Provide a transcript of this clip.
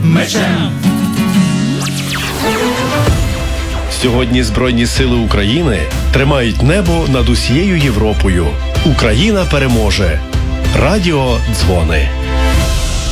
мечем. Сьогодні Збройні сили України тримають небо над усією Європою. Україна переможе. Радіо Дзвони.